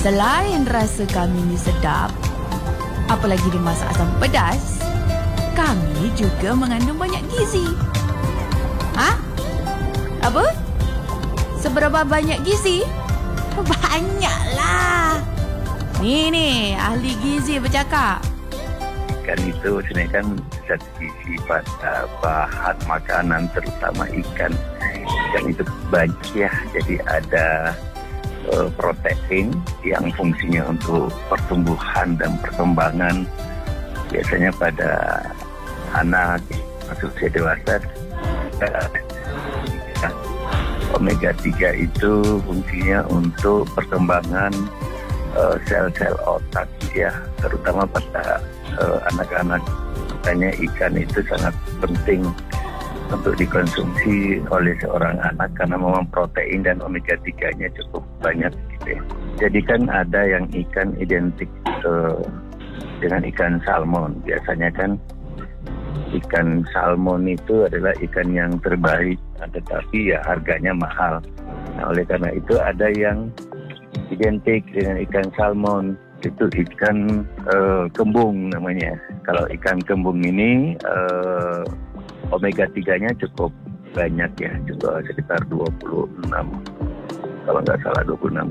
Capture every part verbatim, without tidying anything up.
Selain rasa kami ni sedap, apalagi dimasak asam pedas, kami juga mengandung banyak gizi. Ha? Apa? Seberapa banyak gizi? Banyaklah. Ni ni, ahli gizi bercakap. Ikan itu sebenarnya kan zat gizi pada bahan makanan, terutama ikan. Ikan itu banyak ya, jadi ada uh, protein yang fungsinya untuk pertumbuhan dan perkembangan. Biasanya pada anak masuk usia dewasa. Omega tiga itu fungsinya untuk perkembangan uh, sel-sel otak ya, terutama pada uh, anak-anak. Makanya ikan itu sangat penting untuk dikonsumsi oleh seorang anak karena memang protein dan omega tiga-nya cukup banyak gitu ya. Jadi kan ada yang ikan identik uh, dengan ikan salmon. Biasanya kan ikan salmon itu adalah ikan yang terbaik, tetapi ya harganya mahal. Nah, oleh karena itu ada yang identik dengan ikan salmon, itu ikan uh, kembung namanya. Kalau ikan kembung ini uh, omega tiga-nya cukup banyak ya, juga sekitar dua puluh enam, kalau nggak salah dua puluh enam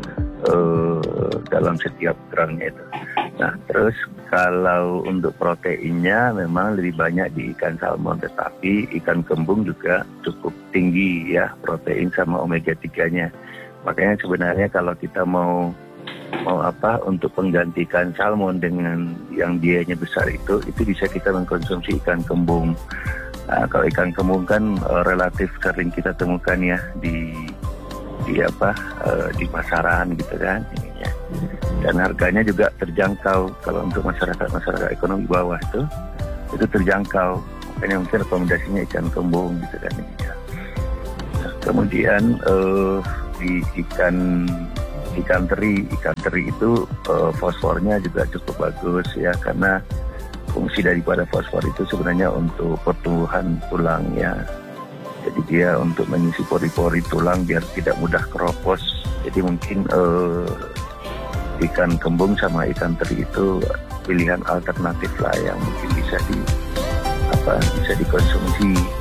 uh, dalam setiap gramnya itu. Nah, terus kalau untuk proteinnya memang lebih banyak di ikan salmon, tetapi ikan kembung juga cukup tinggi ya protein sama omega tiga-nya. Makanya sebenarnya kalau kita mau mau apa untuk menggantikan salmon dengan yang dianya besar itu, itu bisa kita mengkonsumsi ikan kembung. Nah, kalau ikan kembung kan uh, relatif sering kita temukan ya di di apa uh, di pasaran gitu kan. Dan harganya juga terjangkau. Kalau untuk masyarakat-masyarakat ekonomi bawah itu itu terjangkau. Makanya mungkin rekomendasinya ikan kembung gitu kan. Nah, kemudian uh, di ikan ikan teri, ikan teri itu uh, fosfornya juga cukup bagus ya, karena fungsi daripada fosfor itu sebenarnya untuk pertumbuhan tulang ya. Jadi dia untuk mengisi pori-pori tulang biar tidak mudah keropos. Jadi mungkin uh, ikan kembung sama ikan teri itu pilihan alternatif lah yang mungkin bisa di apa bisa dikonsumsi.